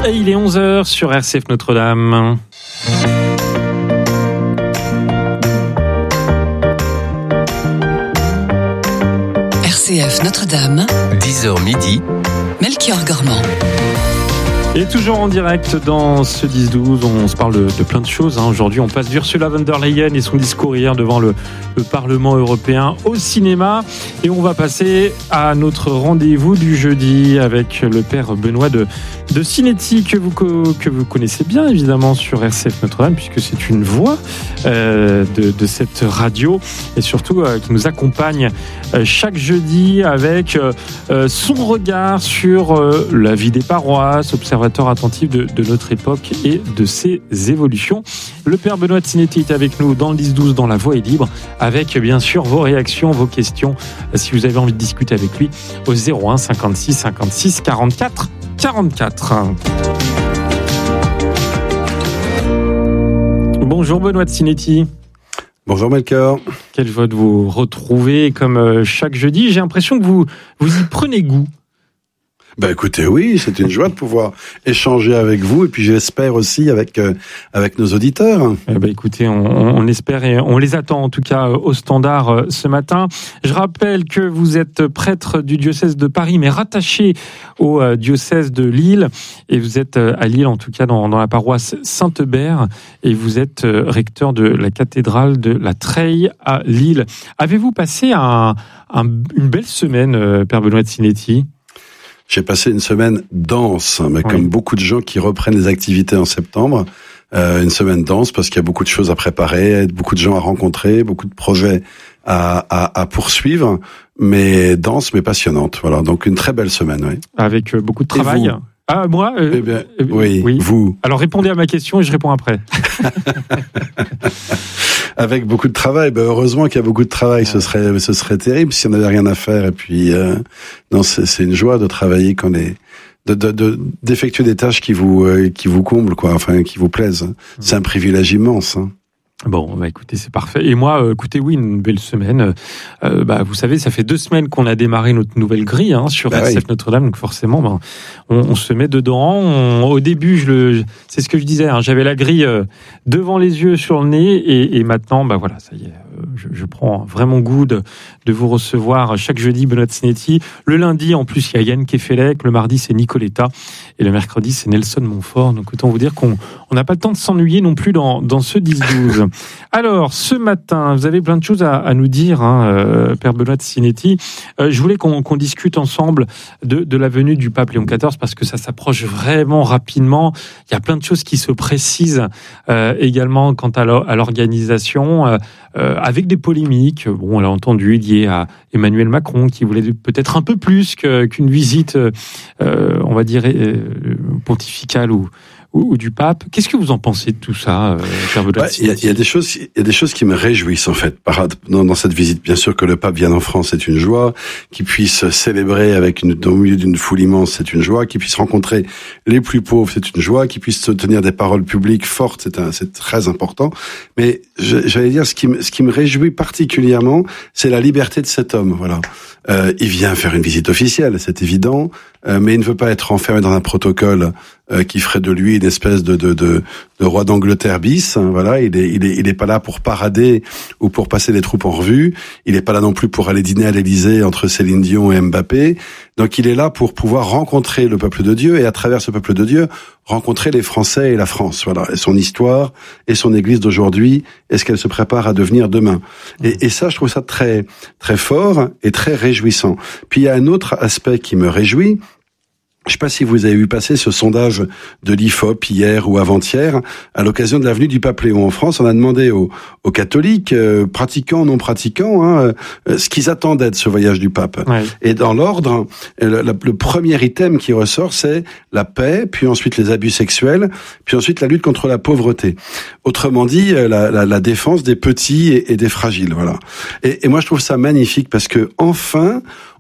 Et il est 11h sur RCF Notre-Dame. RCF Notre-Dame, 10h midi, Melchior Gormand. Et toujours en direct dans ce 10-12, on se parle de plein de choses. Aujourd'hui, on passe d'Ursula von der Leyen et son discours hier devant le Parlement européen au cinéma. Et on va passer à notre rendez-vous du jeudi avec le père Benoît de Sinetti, que vous connaissez bien évidemment sur RCF Notre-Dame, puisque c'est une voix de cette radio et surtout qui nous accompagne chaque jeudi avec son regard sur la vie des paroisses, observateur attentif de notre époque et de ses évolutions. Le père Benoît de Sinetti est avec nous dans le 10-12, dans La Voix est libre, avec bien sûr vos réactions, vos questions, si vous avez envie de discuter avec lui, au 01 56 56 44 44. Bonjour Benoît de Sinetti. Bonjour Melchior. Quelle joie de vous retrouver comme chaque jeudi. J'ai l'impression que vous y prenez goût. Ben écoutez, oui, c'est une joie de pouvoir échanger avec vous et puis j'espère aussi avec nos auditeurs. Écoutez, on espère et on les attend en tout cas au standard ce matin. Je rappelle que vous êtes prêtre du diocèse de Paris mais rattaché au diocèse de Lille et vous êtes à Lille en tout cas dans la paroisse Saint-Eubert et vous êtes recteur de la cathédrale de la Treille à Lille. Avez-vous passé une belle semaine, Père Benoît de Sinetti ? J'ai passé une semaine dense, mais comme beaucoup de gens qui reprennent les activités en septembre, une semaine dense parce qu'il y a beaucoup de choses à préparer, beaucoup de gens à rencontrer, beaucoup de projets à poursuivre, mais dense mais passionnante. Voilà, donc une très belle semaine, oui. Avec beaucoup de travail. Ah, moi oui, vous. Alors répondez à ma question et je réponds après. Avec beaucoup de travail, heureusement qu'il y a beaucoup de travail. Ce serait terrible si on n'avait rien à faire. Et puis, non, c'est une joie de travailler d'effectuer des tâches qui vous comblent, quoi. Enfin, qui vous plaisent. C'est un privilège immense. Bon, écoutez, c'est parfait. Et moi, oui, une belle semaine. Vous savez, ça fait 2 semaines qu'on a démarré notre nouvelle grille sur RCF Notre-Dame, donc forcément, on se met dedans. Au début, c'est ce que je disais, j'avais la grille devant les yeux, sur le nez, et maintenant, ça y est, je prends vraiment goût de vous recevoir chaque jeudi, Benoît de Sinetti. Le lundi, en plus, il y a Yann Kefelec. Le mardi, c'est Nicoletta. Et le mercredi, c'est Nelson Montfort. Donc, autant vous dire qu'on n'a pas le temps de s'ennuyer non plus dans ce 10-12. Alors, ce matin, vous avez plein de choses à nous dire, Père Benoît de Sinetti. Je voulais qu'on discute ensemble de la venue du pape Léon XIV parce que ça s'approche vraiment rapidement. Il y a plein de choses qui se précisent également quant à l'organisation, avec des polémiques. Bon, on l'a entendu, liées à Emmanuel Macron qui voulait peut-être un peu plus qu'une visite, on va dire, pontificale ou du pape. Qu'est-ce que vous en pensez de tout ça, Père Benoît de Sinetti ? Il y a des choses qui me réjouissent en fait dans cette visite. Bien sûr que le pape vienne en France, c'est une joie. Qu'il puisse célébrer au milieu d'une foule immense, c'est une joie. Qu'il puisse rencontrer les plus pauvres, c'est une joie. Qu'il puisse tenir des paroles publiques fortes, c'est très important. Mais j'allais dire ce qui me réjouit particulièrement, c'est la liberté de cet homme. Voilà. Il vient faire une visite officielle, c'est évident, mais il ne veut pas être enfermé dans un protocole qui ferait de lui une espèce de roi d'Angleterre bis. Voilà, il est pas là pour parader ou pour passer les troupes en revue. Il est pas là non plus pour aller dîner à l'Élysée entre Céline Dion et Mbappé. Donc il est là pour pouvoir rencontrer le peuple de Dieu et à travers ce peuple de Dieu rencontrer les Français et la France. Voilà, et son histoire et son Église d'aujourd'hui et ce qu'elle se prépare à devenir demain. Et ça, je trouve ça très très fort et très réjouissant. Puis il y a un autre aspect qui me réjouit. Je ne sais pas si vous avez vu passer ce sondage de l'IFOP hier ou avant-hier, à l'occasion de la venue du pape Léon en France. On a demandé aux catholiques, pratiquants, non pratiquants, ce qu'ils attendaient de ce voyage du pape. Ouais. Et dans l'ordre, le premier item qui ressort, c'est la paix, puis ensuite les abus sexuels, puis ensuite la lutte contre la pauvreté. Autrement dit, la défense des petits et des fragiles. Voilà. Et moi, je trouve ça magnifique parce que enfin,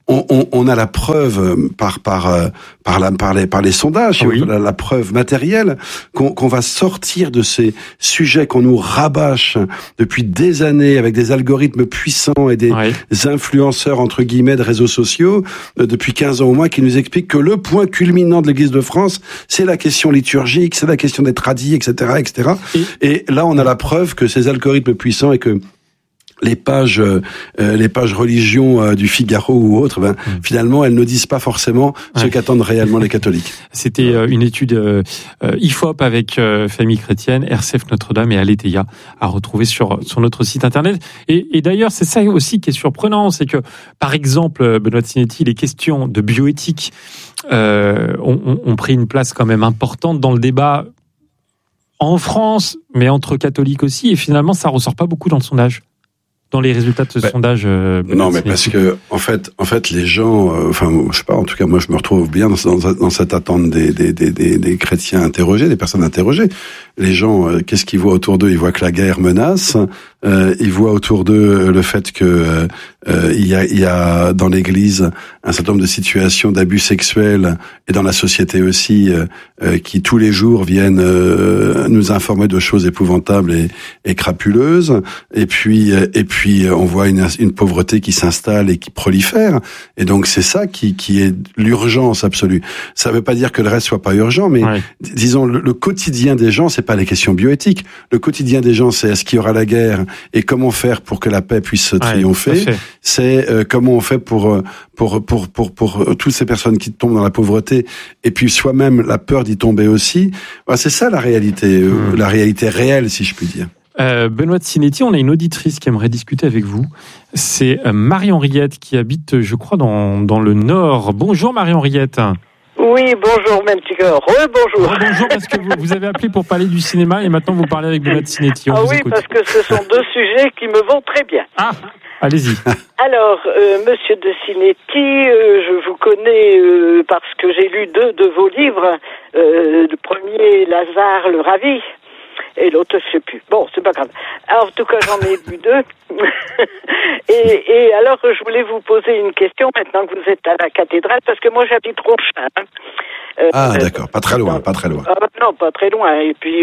on a la preuve par les sondages, oui. la preuve matérielle qu'on va sortir de ces sujets qu'on nous rabâche depuis des années avec des algorithmes puissants et des influenceurs entre guillemets de réseaux sociaux depuis 15 ans au moins qui nous expliquent que le point culminant de l'Église de France, c'est la question liturgique, c'est la question des tradis, etc., etc. Et là, on a la preuve que ces algorithmes puissants et que les pages religion du Figaro ou autres, finalement, elles ne disent pas forcément ce qu'attendent réellement les catholiques. C'était une étude IFOP avec Famille Chrétienne, RCF Notre-Dame et Aletheia à retrouver sur notre site internet. Et d'ailleurs, c'est ça aussi qui est surprenant, c'est que, par exemple, Benoît Sinetti, les questions de bioéthique ont pris une place quand même importante dans le débat en France, mais entre catholiques aussi, et finalement, ça ressort pas beaucoup dans le sondage. Dans les résultats de ce sondage. Non, mais parce que en fait, les gens, je sais pas. En tout cas, moi, je me retrouve bien dans cette attente des chrétiens interrogés, des personnes interrogées. Les gens, qu'est-ce qu'ils voient autour d'eux ? Ils voient que la guerre menace. Ils voient autour d'eux le fait que il y a dans l'Église un certain nombre de situations d'abus sexuels et dans la société aussi qui tous les jours viennent nous informer de choses épouvantables et crapuleuses. Et puis on voit une pauvreté qui s'installe et qui prolifère. Et donc c'est ça qui est l'urgence absolue. Ça veut pas dire que le reste soit pas urgent, mais disons le quotidien des gens, c'est pas les questions bioéthiques. Le quotidien des gens, c'est est-ce qu'il y aura la guerre et comment faire pour que la paix puisse triompher. C'est comment on fait pour toutes ces personnes qui tombent dans la pauvreté et puis soi-même la peur d'y tomber aussi. C'est ça la réalité, la réalité réelle, si je puis dire. Benoît Sinetti, on a une auditrice qui aimerait discuter avec vous. C'est Marie-Henriette qui habite, je crois, dans le Nord. Bonjour Marie-Henriette. Oui, bonjour Melchior. Bonjour. Bonjour, parce que vous avez appelé pour parler du cinéma et maintenant vous parlez avec Benoît Sinetti. Écoute. Parce que ce sont deux sujets qui me vont très bien. Ah, allez-y. Alors, Monsieur de Sinetti, je vous connais parce que j'ai lu deux de vos livres. Le premier, Lazare le Ravi. Et l'autre, je sais plus. Bon, c'est pas grave. Alors, en tout cas, j'en ai lu deux. et alors, je voulais vous poser une question maintenant que vous êtes à la cathédrale, parce que moi, j'habite Ronchin. D'accord. Pas très loin. Non, pas très loin. Et puis,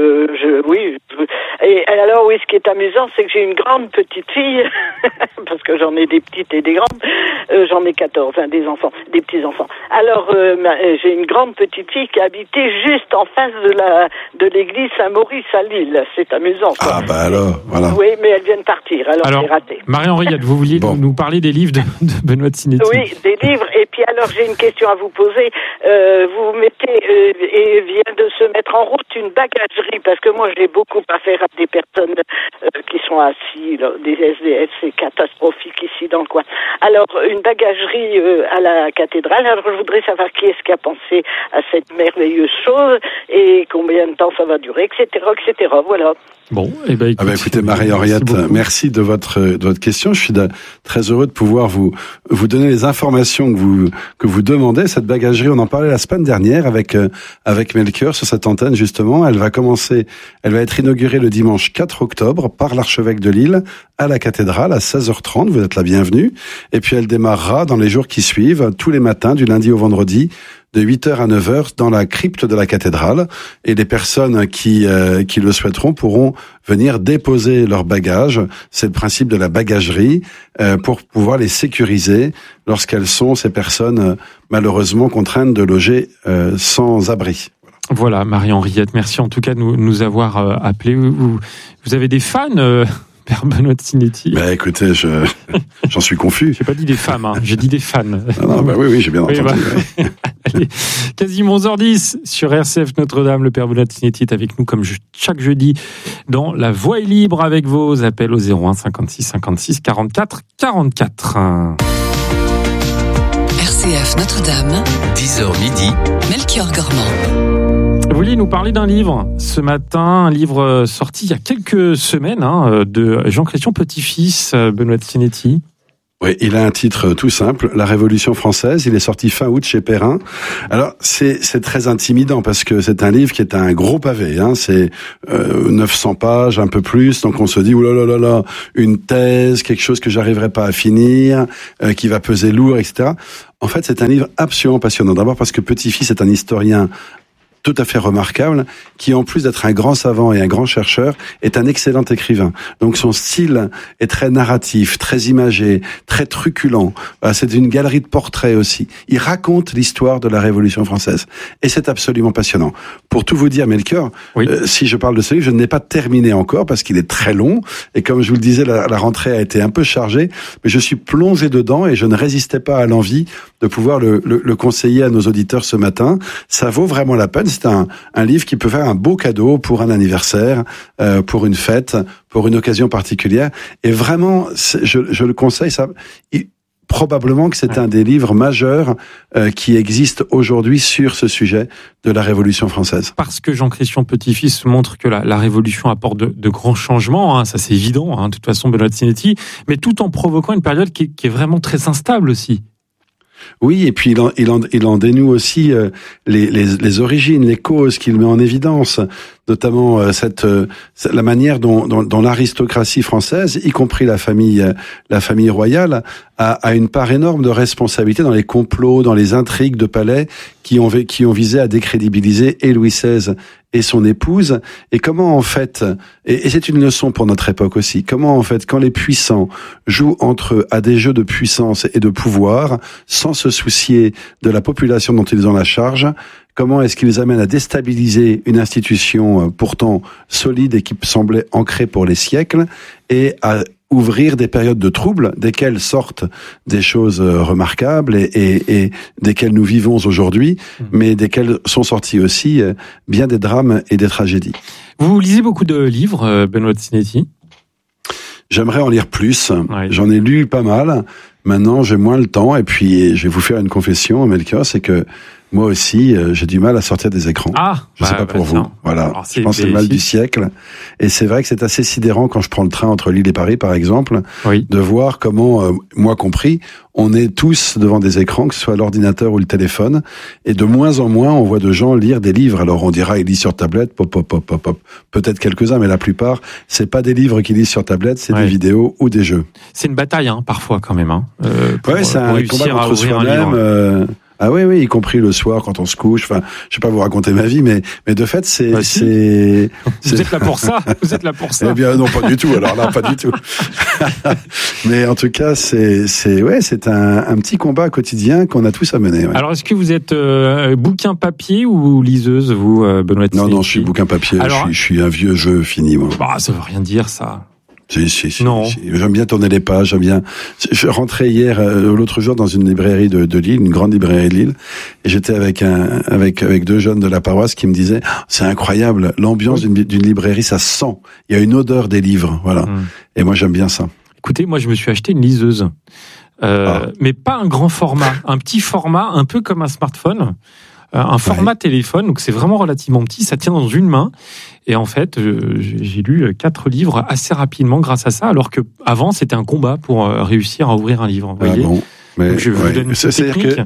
Et alors, oui, ce qui est amusant, c'est que j'ai une grande petite fille, parce que j'en ai des petites et des grandes. J'en ai 14, des petits-enfants. Alors, j'ai une grande petite fille qui habitait juste en face de l'église Saint-Maurice à Lille. C'est amusant, ça. Alors, voilà. Oui, mais elle vient de partir, alors c'est raté. Marie-Henriette, vous vouliez nous parler des livres de Benoît Sinetti? Oui, des livres. Et puis alors, j'ai une question à vous poser. Vous mettez, et vient de se mettre en route une bagagerie, parce que moi, j'ai beaucoup affaire à des personnes qui sont assis, là, des SDF, c'est catastrophique ici dans le coin. Alors, une bagagerie à la cathédrale. Alors, je voudrais savoir qui est-ce qui a pensé à cette merveilleuse chose et combien de temps ça va durer, etc., etc. Voilà. Bon, écoutez, Marie-Henriette, merci de votre question. Je suis très heureux de pouvoir vous donner les informations que vous demandez. Cette bagagerie, on en parlait la semaine dernière avec Melchior sur cette antenne, justement. Elle va être inaugurée le dimanche 4 octobre par l'archevêque de Lille à la cathédrale à 16h30. Vous êtes la bienvenue. Et puis elle démarrera dans les jours qui suivent, tous les matins, du lundi au vendredi, de 8h à 9h dans la crypte de la cathédrale, et les personnes qui le souhaiteront pourront venir déposer leurs bagages. C'est le principe de la bagagerie, pour pouvoir les sécuriser lorsqu'elles sont, ces personnes, malheureusement contraintes de loger sans abri. Voilà, Marie-Henriette, merci en tout cas de nous avoir appelés. Vous avez des fans Père Benoît Sinetti. Écoutez, j'en suis confus. J'ai pas dit des femmes, j'ai dit des fans. Oui, j'ai bien entendu. Allez, quasiment 11h10 sur RCF Notre-Dame. Le Père Benoît Sinetti est avec nous comme chaque jeudi dans La Voix est libre avec vos appels au 01 56 56 44 44. RCF Notre-Dame. 10h midi. Melchior Gormand. Vous vouliez nous parler d'un livre ce matin, un livre sorti il y a quelques semaines de Jean-Christian Petit-Fils, Benoît Sinetti. Oui, il a un titre tout simple, La Révolution française. Il est sorti fin août chez Perrin. Alors, c'est très intimidant parce que c'est un livre qui est un gros pavé. C'est 900 pages, un peu plus. Donc, on se dit, oulala, une thèse, quelque chose que j'arriverai pas à finir, qui va peser lourd, etc. En fait, c'est un livre absolument passionnant. D'abord parce que Petit-Fils est un historien tout à fait remarquable, qui en plus d'être un grand savant et un grand chercheur, est un excellent écrivain. Donc son style est très narratif, très imagé, très truculent. C'est une galerie de portraits aussi. Il raconte l'histoire de la Révolution française. Et c'est absolument passionnant. Pour tout vous dire, Melchior, oui. Si je parle de ce livre, je ne l'ai pas terminé encore parce qu'il est très long. Et comme je vous le disais, la rentrée a été un peu chargée. Mais je suis plongé dedans et je ne résistais pas à l'envie de pouvoir le conseiller à nos auditeurs ce matin. Ça vaut vraiment la peine. C'est un livre qui peut faire un beau cadeau pour un anniversaire, pour une fête, pour une occasion particulière. Et vraiment, je le conseille. Probablement que c'est un des livres majeurs qui existent aujourd'hui sur ce sujet de la Révolution française. Parce que Jean-Christian Petit-Fils montre que la Révolution apporte de grands changements, ça c'est évident, de toute façon, Benoît Sinetti, mais tout en provoquant une période qui est vraiment très instable aussi. Oui, et puis il en dénoue aussi les origines, les causes qu'il met en évidence, notamment la manière dont l'aristocratie française, y compris la famille royale, a une part énorme de responsabilité dans les complots, dans les intrigues de palais qui ont visé à décrédibiliser et Louis XVI et son épouse, et comment en fait, et c'est une leçon pour notre époque aussi, comment en fait, quand les puissants jouent entre eux à des jeux de puissance et de pouvoir, sans se soucier de la population dont ils ont la charge, comment est-ce qu'ils amènent à déstabiliser une institution pourtant solide et qui semblait ancrée pour les siècles, et à ouvrir des périodes de troubles, desquelles sortent des choses remarquables et desquelles nous vivons aujourd'hui, mais desquelles sont sortis aussi bien des drames et des tragédies. Vous lisez beaucoup de livres, Benoît Sinetti ? J'aimerais en lire plus. Ouais. J'en ai lu pas mal. Maintenant, j'ai moins le temps. Et puis, je vais vous faire une confession, Melchior, c'est que moi aussi, j'ai du mal à sortir des écrans. Je sais pas pour vous. Voilà. Alors, je pense que c'est le mal du siècle. Et c'est vrai que c'est assez sidérant quand je prends le train entre Lille et Paris, par exemple, de voir comment, moi compris, on est tous devant des écrans, que ce soit l'ordinateur ou le téléphone. Et de moins en moins, on voit de gens lire des livres. Alors, on dira, ils lisent sur tablette, peut-être quelques-uns, mais la plupart, c'est pas des livres qu'ils lisent sur tablette, c'est des vidéos ou des jeux. C'est une bataille, parfois, quand même. C'est un combat contre soi-même. Ah oui, y compris le soir quand on se couche. Enfin, je vais pas vous raconter ma vie, mais de fait, Vous êtes là pour ça. Eh bien, non, pas du tout. Alors là, pas du tout. Mais en tout cas, c'est un petit combat quotidien qu'on a tous à mener. Ouais. Alors, est-ce que vous êtes bouquin papier ou liseuse, vous, Benoît Sinetti ? Non, je suis bouquin papier. Alors, je suis un vieux jeu fini, moi. Ça veut rien dire, ça. Si. Non. J'aime bien tourner les pages, j'aime bien. Je rentrais hier, l'autre jour, dans une librairie de Lille, une grande librairie de Lille, et j'étais avec deux jeunes de la paroisse qui me disaient, c'est incroyable, l'ambiance d'une librairie, ça sent. Il y a une odeur des livres, voilà. Et moi, j'aime bien ça. Écoutez, moi, je me suis acheté une liseuse. Mais pas un grand format, un petit format, un peu comme un smartphone. Un format téléphone, donc c'est vraiment relativement petit, ça tient dans une main. Et en fait, j'ai lu 4 livres assez rapidement grâce à ça, alors que avant c'était un combat pour réussir à ouvrir un livre. Vous voyez. Bon, mais donc je vous donne une technique.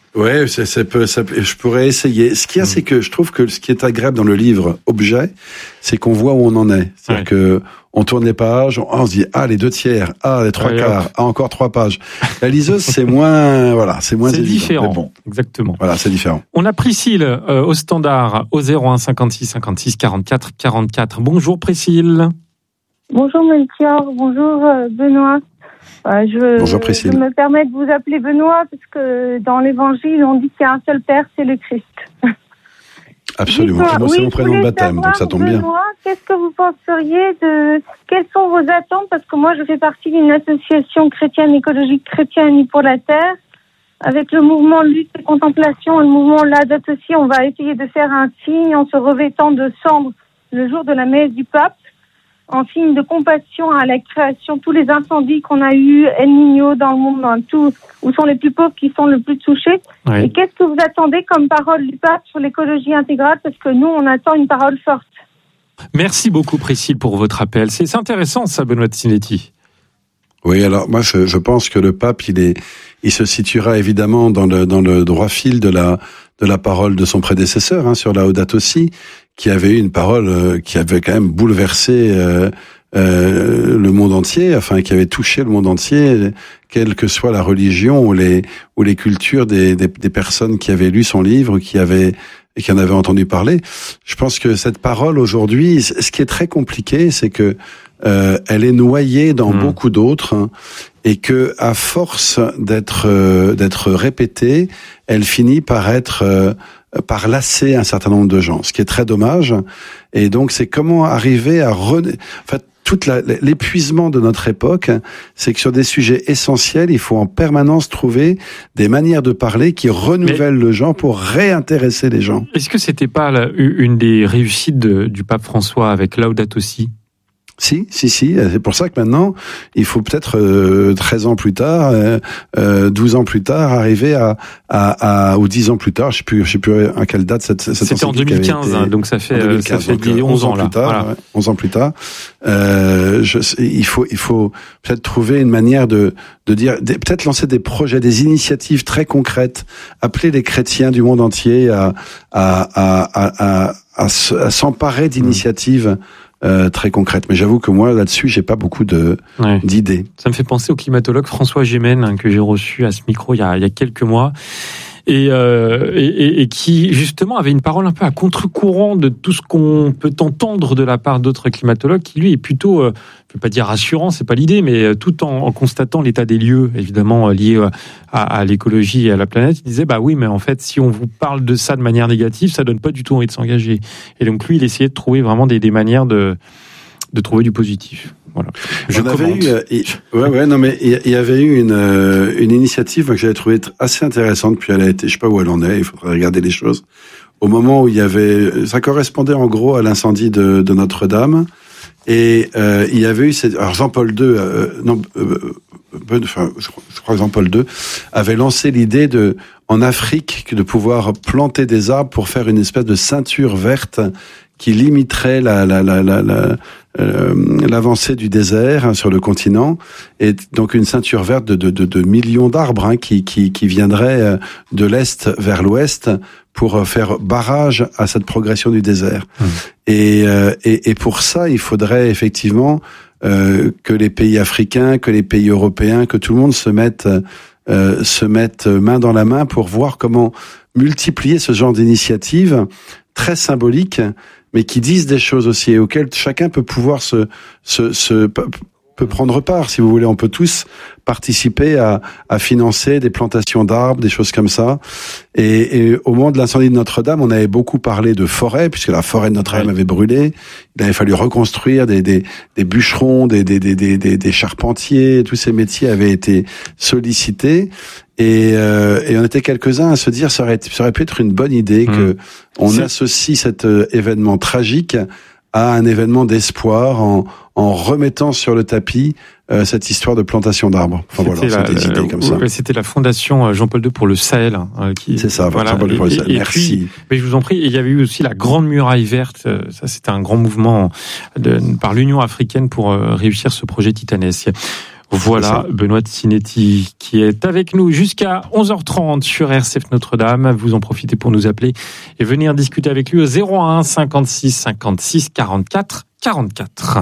Je pourrais essayer. Ce qu'il y a, c'est que je trouve que ce qui est agréable dans le livre objet, c'est qu'on voit où on en est. C'est-à-dire que on tourne les pages, on se dit, les 2/3, les 3/4, encore 3 pages. La liseuse, c'est moins, c'est moins évident. C'est différent. Bon. Exactement. Voilà, c'est différent. On a Priscille au standard au 01 56 56 44 44. Bonjour Priscille. Bonjour Melchior, bonjour Benoît. Bonjour Priscille. Je me permets de vous appeler Benoît parce que dans l'évangile, on dit qu'il y a un seul Père, c'est le Christ. Absolument. Moi, c'est mon prénom de baptême, donc ça tombe bien. Benoît, qu'est-ce que vous penseriez quelles sont vos attentes? Parce que moi, je fais partie d'une association chrétienne, écologique chrétienne Unis pour la Terre. Avec le mouvement lutte et contemplation et le mouvement Laudato Si, on va essayer de faire un signe en se revêtant de cendre le jour de la messe du pape, en signe de compassion à la création, tous les incendies qu'on a eu, El Niño dans le monde, dans tout, où sont les plus pauvres qui sont le plus touchés. Oui. Et qu'est-ce que vous attendez comme parole du pape sur l'écologie intégrale? Parce que nous, on attend une parole forte. Merci beaucoup, Priscille, pour votre appel. C'est intéressant, ça, Benoît Sinetti. Oui, alors moi je pense que le pape il se situera évidemment dans le droit fil de la parole de son prédécesseur sur Laudato Si, qui avait eu une parole qui avait quand même bouleversé le monde entier, enfin qui avait touché le monde entier, quelle que soit la religion ou les cultures des personnes qui avaient lu son livre, qui en avaient entendu parler. Je pense que cette parole aujourd'hui, ce qui est très compliqué, c'est que elle est noyée dans beaucoup d'autres, et que à force d'être répétée, elle finit par lasser un certain nombre de gens, ce qui est très dommage. Et donc c'est comment arriver à l'épuisement de notre époque, c'est que sur des sujets essentiels, il faut en permanence trouver des manières de parler qui renouvellent le gens pour réintéresser les gens. Est-ce que c'était pas une des réussites du pape François avec Laudato Si ? Si. C'est pour ça que maintenant, il faut peut-être 13 ans plus tard, 12 ans plus tard, arriver ou 10 ans plus tard, je sais plus à quelle date cette c'était en 2015, donc ça fait 11 ans plus tard. Voilà. Ouais, 11 ans plus tard. Il faut peut-être trouver une manière de dire, peut-être lancer des projets, des initiatives très concrètes, appeler les chrétiens du monde entier à s'emparer d'initiatives très concrète. Mais j'avoue que moi, là-dessus, j'ai pas beaucoup d'idées. Ça me fait penser au climatologue François Gémen, que j'ai reçu à ce micro il y a quelques mois. Et qui justement avait une parole un peu à contre-courant de tout ce qu'on peut entendre de la part d'autres climatologues, qui lui est plutôt, je ne veux pas dire rassurant, c'est pas l'idée, mais tout en constatant l'état des lieux, évidemment lié à l'écologie et à la planète, il disait bah oui, mais en fait si on vous parle de ça de manière négative, ça donne pas du tout envie de s'engager. Et donc lui, il essayait de trouver vraiment des manières de trouver du positif. Voilà. Il y avait eu une initiative que j'avais trouvée assez intéressante, puis elle a été, je sais pas où elle en est, il faudrait regarder les choses. Au moment où ça correspondait en gros à l'incendie de Notre-Dame, et il y avait eu alors Jean-Paul II, je crois que Jean-Paul II avait lancé l'idée en Afrique de pouvoir planter des arbres pour faire une espèce de ceinture verte qui limiterait l'avancée du désert sur le continent, et donc une ceinture verte de millions d'arbres qui viendraient de l'est vers l'ouest pour faire barrage à cette progression du désert. Et pour ça, il faudrait effectivement que les pays africains, que les pays européens, que tout le monde se mette main dans la main pour voir comment multiplier ce genre d'initiatives très symboliques, mais qui disent des choses aussi et auxquelles chacun peut pouvoir peut prendre part, si vous voulez. On peut tous participer à financer des plantations d'arbres, des choses comme ça. Et au moment de l'incendie de Notre-Dame, on avait beaucoup parlé de forêt, puisque la forêt de Notre-Dame avait brûlé. Il avait fallu reconstruire des bûcherons, des charpentiers. Tous ces métiers avaient été sollicités. Et on était quelques-uns à se dire, ça aurait pu être une bonne idée que on associe cet événement tragique à un événement d'espoir en remettant sur le tapis cette histoire de plantation d'arbres. Enfin voilà, c'est des idées comme ça. C'était la fondation Jean-Paul II pour le Sahel. C'est ça, Jean-Paul II pour le Sahel. Merci. Puis, mais je vous en prie, il y avait eu aussi la Grande Muraille Verte. Ça, c'était un grand mouvement par l'Union africaine pour réussir ce projet titanesque. Voilà, Benoît Sinetti qui est avec nous jusqu'à 11h30 sur RCF Notre-Dame. Vous en profitez pour nous appeler et venir discuter avec lui au 01 56 56 44 44.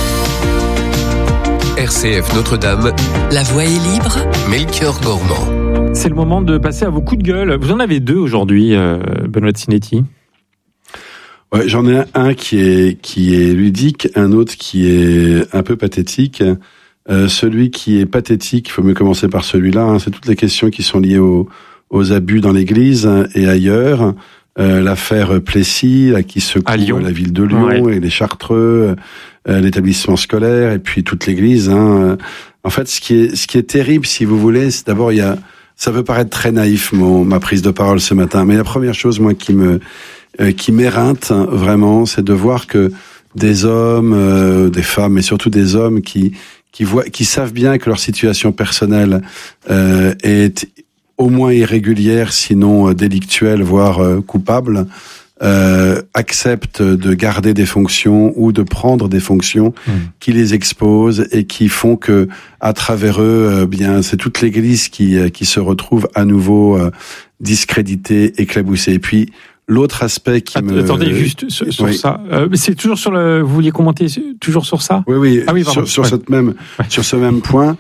RCF Notre-Dame, la voix est libre, Melchior Gormand. C'est le moment de passer à vos coups de gueule. Vous en avez deux aujourd'hui, Benoît Sinetti. Ouais, j'en ai un qui est ludique, un autre qui est un peu pathétique. Celui qui est pathétique, il faut mieux commencer par celui-là, c'est toutes les questions qui sont liées aux abus dans l'Église et ailleurs. L'affaire Plessis, qui secoue la ville de Lyon et les Chartreux, l'établissement scolaire et puis toute l'Église. En fait, ce qui est terrible, si vous voulez, c'est d'abord ça peut paraître très naïf ma prise de parole ce matin, mais la première chose moi qui m'éreinte vraiment, c'est de voir que des hommes, des femmes, mais surtout des hommes qui savent bien que leur situation personnelle est au moins irrégulière, sinon délictuelle, voire coupable, acceptent de garder des fonctions ou de prendre des fonctions qui les exposent et qui font que, à travers eux, bien, c'est toute l'Église qui se retrouve à nouveau discréditée, éclaboussée. Et puis, l'autre aspect qui Attendez, juste sur ça. C'est toujours sur le... Vous vouliez commenter toujours sur ça? Oui. Sur ce même point,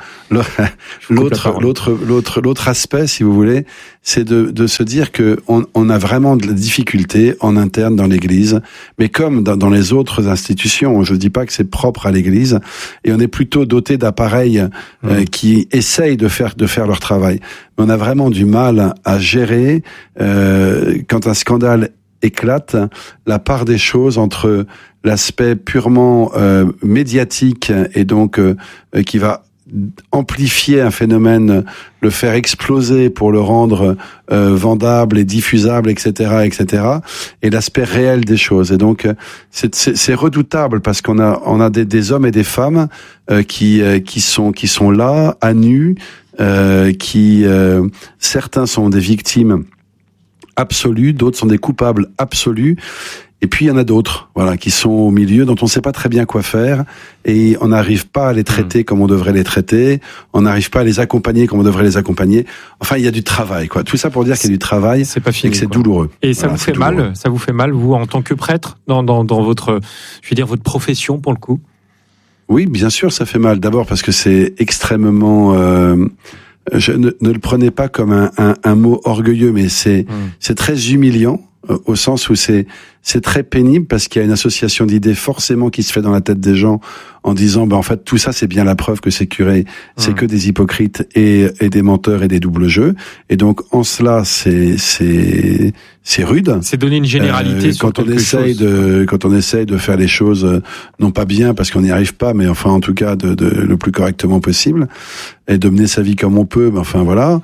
l'autre aspect, si vous voulez, c'est de se dire que on a vraiment de la difficulté en interne dans l'Église, mais comme dans les autres institutions. Je dis pas que c'est propre à l'Église, et on est plutôt doté d'appareils qui essayent de faire leur travail. Mais on a vraiment du mal à gérer quand un scandale éclate, la part des choses entre l'aspect purement médiatique et donc qui va amplifier un phénomène, le faire exploser pour le rendre vendable et diffusable, etc., et l'aspect réel des choses. Et donc c'est redoutable parce qu'on a des hommes et des femmes qui sont là à nu, certains sont des victimes absolus, d'autres sont des coupables absolus, et puis il y en a d'autres, voilà, qui sont au milieu, dont on ne sait pas très bien quoi faire, et on n'arrive pas à les traiter comme on devrait les traiter, on n'arrive pas à les accompagner comme on devrait les accompagner. Enfin, il y a du travail, quoi. Tout ça pour dire qu'il y a du travail, c'est pas fini, et que c'est douloureux. Et ça vous fait mal, vous, en tant que prêtre, dans votre, votre profession, pour le coup? Oui, bien sûr, ça fait mal. D'abord parce que c'est extrêmement... je ne le prenez pas comme un mot orgueilleux, mais c'est très humiliant, au sens où c'est très pénible, parce qu'il y a une association d'idées forcément qui se fait dans la tête des gens en disant en fait tout ça c'est bien la preuve que ces curés c'est que des hypocrites et des menteurs et des doubles jeux, et donc en cela c'est rude. C'est donner une généralité sur quand on essaye de faire les choses non pas bien parce qu'on n'y arrive pas, mais enfin en tout cas de le plus correctement possible, et de mener sa vie comme on peut, mais enfin voilà.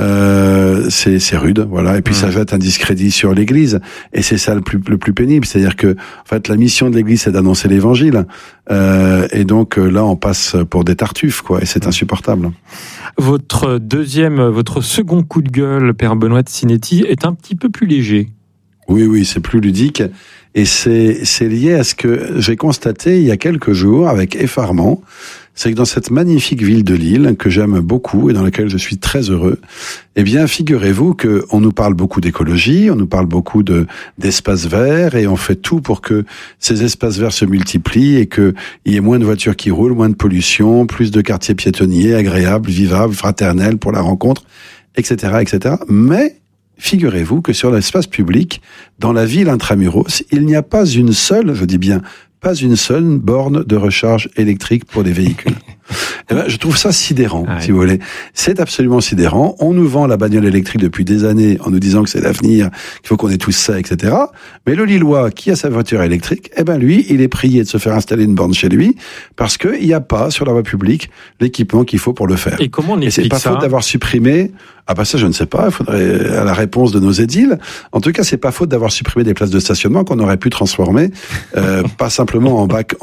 C'est rude, voilà. Et puis ça jette un discrédit sur l'Église, et c'est ça le plus pénible, c'est-à-dire que en fait la mission de l'Église c'est d'annoncer l'Évangile, et donc là on passe pour des tartuffes, quoi, et c'est insupportable. Votre second coup de gueule, Père Benoît de Sinetti, est un petit peu plus léger. Oui, c'est plus ludique, et c'est lié à ce que j'ai constaté il y a quelques jours avec effarement. C'est que dans cette magnifique ville de Lille, que j'aime beaucoup et dans laquelle je suis très heureux, eh bien, figurez-vous que on nous parle beaucoup d'écologie, on nous parle beaucoup d'espaces verts, et on fait tout pour que ces espaces verts se multiplient et qu'il y ait moins de voitures qui roulent, moins de pollution, plus de quartiers piétonniers, agréables, vivables, fraternels pour la rencontre, etc., etc. Mais figurez-vous que sur l'espace public, dans la ville intramuros, il n'y a pas une seule, je dis bien, pas une seule borne de recharge électrique pour les véhicules. Eh ben, je trouve ça sidérant, si vous voulez. C'est absolument sidérant. On nous vend la bagnole électrique depuis des années en nous disant que c'est l'avenir, qu'il faut qu'on ait tous ça, etc. Mais le Lillois qui a sa voiture électrique, eh ben lui, il est prié de se faire installer une borne chez lui parce que il n'y a pas sur la voie publique l'équipement qu'il faut pour le faire. Et comment on explique ça? Et c'est pas faute d'avoir supprimé. Ah bah ça je ne sais pas, il faudrait à la réponse de nos édiles. En tout cas, c'est pas faute d'avoir supprimé des places de stationnement qu'on aurait pu transformer, pas simplement en bac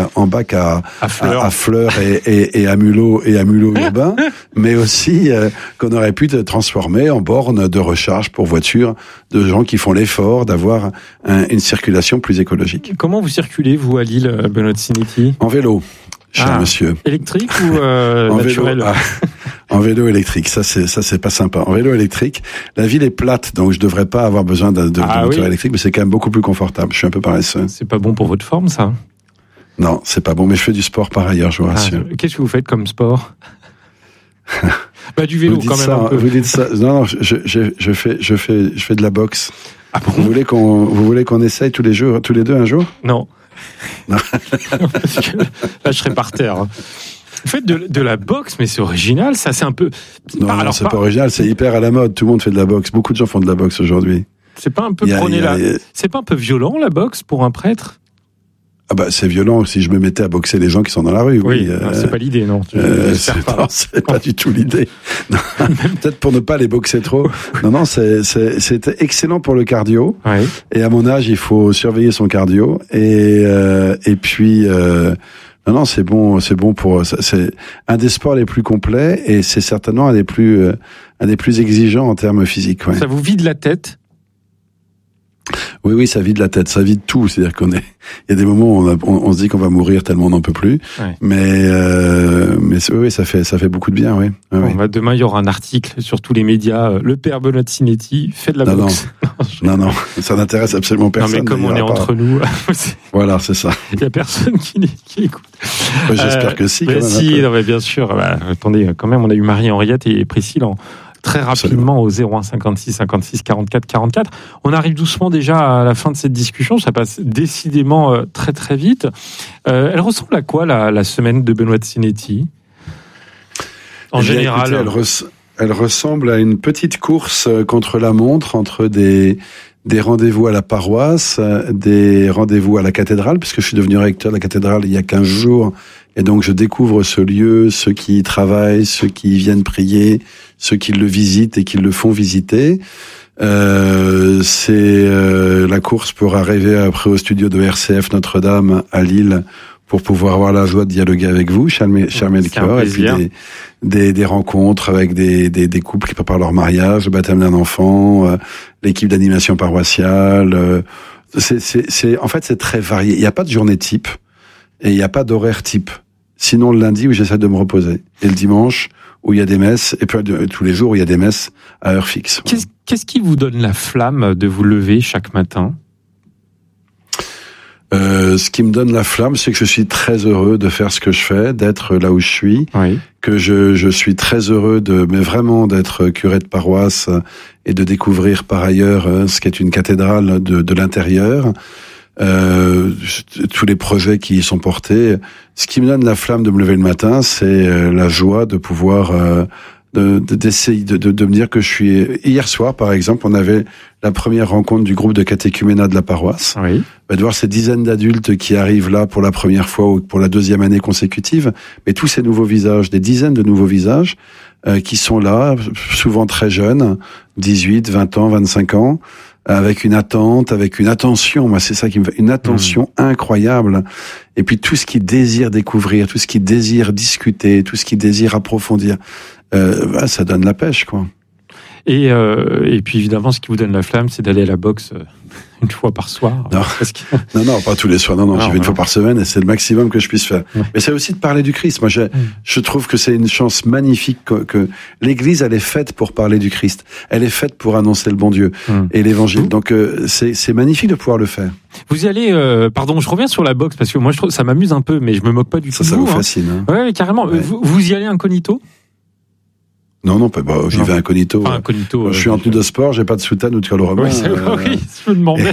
à fleurs et à mulot urbain, mais aussi qu'on aurait pu transformer en borne de recharge pour voitures de gens qui font l'effort d'avoir une circulation plus écologique. Comment vous circulez, vous, à Lille, Benoît de Sinetti? En vélo, cher monsieur. Électrique ou naturel? En vélo électrique, ça c'est pas sympa. En vélo électrique, la ville est plate, donc je devrais pas avoir besoin de moteur électrique, mais c'est quand même beaucoup plus confortable. Je suis un peu paresseux. C'est pas bon pour votre forme, ça? Non, c'est pas bon, mais je fais du sport par ailleurs, je vous rassure. Qu'est-ce que vous faites comme sport? Du vélo quand même ça, un peu. Vous dites ça. Non, je fais de la boxe. Ah bon? Vous voulez qu'on essaye tous les deux un jour? Non. Parce que là, je serais par terre. Vous faites de la boxe, mais c'est original, ça, c'est un peu... Non, c'est pas original, c'est hyper à la mode, tout le monde fait de la boxe, beaucoup de gens font de la boxe aujourd'hui. C'est pas un peu c'est pas un peu violent, la boxe, pour un prêtre? Ah bah c'est violent si je me mettais à boxer les gens qui sont dans la rue. Oui, c'est pas l'idée, non. C'est pas du tout l'idée. Peut-être pour ne pas les boxer trop. Non, c'est excellent pour le cardio. Oui. Et à mon âge, il faut surveiller son cardio. Et puis non, c'est bon pour. C'est un des sports les plus complets et c'est certainement un des plus exigeants en termes physiques. Ouais. Ça vous vide la tête? Oui, ça vide la tête, ça vide tout. C'est-à-dire il y a des moments où on se dit qu'on va mourir tellement on n'en peut plus. Ouais. Mais oui, ça fait beaucoup de bien, oui. Bon, demain, il y aura un article sur tous les médias. Le père Benoît Sinetti fait de la boxe. Non, ça n'intéresse absolument personne. Non, mais comme on est entre nous. Voilà, c'est ça. Il y a personne qui écoute. J'espère que si. Mais si, non, mais bien sûr. Attendez, quand même, on a eu Marie-Henriette et Priscille très rapidement au 01 56 56 44 44. On arrive doucement déjà à la fin de cette discussion. Ça passe décidément très très vite. Elle ressemble à quoi la semaine de Benoît Sinetti en général? Écoutez, elle ressemble à une petite course contre la montre entre des rendez-vous à la paroisse, des rendez-vous à la cathédrale, puisque je suis devenu recteur de la cathédrale il y a 15 jours, et donc je découvre ce lieu, ceux qui y travaillent, ceux qui y viennent prier, ceux qui le visitent et qui le font visiter. C'est la course pour arriver après au studio de RCF Notre-Dame à Lille pour pouvoir avoir la joie de dialoguer avec vous, cher Melchior, et puis des rencontres avec des couples qui préparent leur mariage, le baptême d'un enfant, l'équipe d'animation paroissiale. En fait, c'est très varié. Il n'y a pas de journée type et il n'y a pas d'horaire type. Sinon, le lundi où j'essaie de me reposer et le dimanche où il y a des messes, et puis tous les jours où il y a des messes à heure fixe. Qu'est-ce qui vous donne la flamme de vous lever chaque matin ? Ce qui me donne la flamme, c'est que je suis très heureux de faire ce que je fais, d'être là où je suis, que je suis très heureux mais vraiment d'être curé de paroisse et de découvrir par ailleurs ce qu'est une cathédrale de l'intérieur, tous les projets qui y sont portés. Ce qui me donne la flamme de me lever le matin, c'est la joie de pouvoir d'essayer de me dire que je suis. Hier soir, par exemple, on avait la première rencontre du groupe de catéchuménat de la paroisse. Oui. De voir ces dizaines d'adultes qui arrivent là pour la première fois ou pour la deuxième année consécutive, mais tous ces nouveaux visages, des dizaines de nouveaux visages qui sont là, souvent très jeunes, 18, 20 ans, 25 ans, avec une attente, avec une attention. Moi, c'est ça qui me fait une attention incroyable. Et puis tout ce qu'ils désirent découvrir, tout ce qu'ils désirent discuter, tout ce qu'ils désirent approfondir. Ça donne la pêche, quoi. Et puis évidemment, ce qui vous donne la flamme, c'est d'aller à la boxe une fois par soir. Non, non, pas tous les soirs. Non, j'y vais une fois par semaine et c'est le maximum que je puisse faire. Ouais. Mais c'est aussi de parler du Christ. Moi, je trouve que c'est une chance magnifique que l'Église, elle est faite pour parler du Christ. Elle est faite pour annoncer le bon Dieu et l'Évangile. Donc, c'est magnifique de pouvoir le faire. Vous y allez, pardon, je reviens sur la boxe parce que moi, je trouve ça m'amuse un peu, mais je me moque pas du tout. Ça vous fascine. Hein. Ouais, carrément. Ouais. Vous y allez incognito? Non, j'y vais incognito. Pas incognito. Je suis en tenue de sport, j'ai pas de soutane ou de col romain. Oui, je me demandais.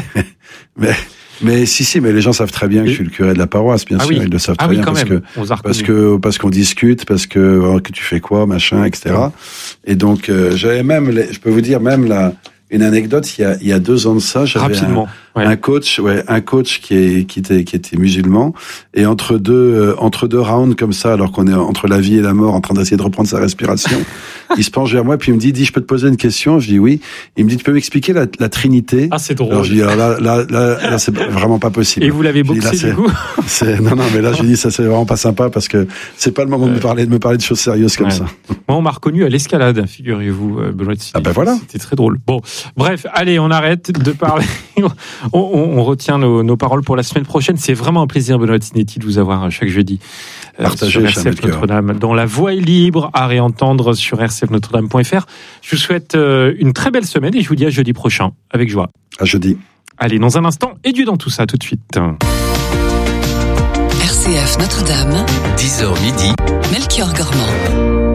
Mais si, mais les gens savent très bien que je suis le curé de la paroisse, bien sûr, ils le savent très bien parce qu'on discute, parce que tu fais quoi, machin, etc. Et donc j'avais même, je peux vous dire même une anecdote, il y a 2 ans de ça, j'avais un coach qui était musulman, et entre deux rounds comme ça, alors qu'on est entre la vie et la mort, en train d'essayer de reprendre sa respiration, il se penche vers moi, puis il me dit, je peux te poser une question? Je dis oui. Il me dit, tu peux m'expliquer la Trinité? Ah, c'est drôle. Alors je dis, là, c'est vraiment pas possible. Et vous l'avez boxé, du coup? Non, mais là, je lui dis, ça, c'est vraiment pas sympa, parce que c'est pas le moment de me parler de choses sérieuses comme ça. Moi, on m'a reconnu à l'escalade, figurez-vous, Benoît Sinetti. Ah ben voilà. C'était très drôle. Bon. Bref, allez, on arrête de parler. On retient nos paroles pour la semaine prochaine. C'est vraiment un plaisir, Benoît Sinetti, de vous avoir chaque jeudi sur RCF Notre-Dame. Dans La Voix est libre, à réentendre sur rcfnotredame.fr. Je vous souhaite une très belle semaine et je vous dis à jeudi prochain, avec joie. À jeudi. Allez, dans un instant, et Dieu dans tout ça, tout de suite. RCF Notre-Dame, 10h midi, Melchior Gormand.